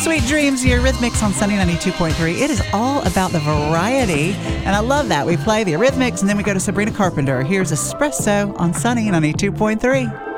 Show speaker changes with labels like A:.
A: Sweet Dreams, your Eurythmics on Sunny 92.3. It is all about the variety, and I love that. We play the Eurythmics, and then we go to Sabrina Carpenter. Here's Espresso on Sunny 92.3.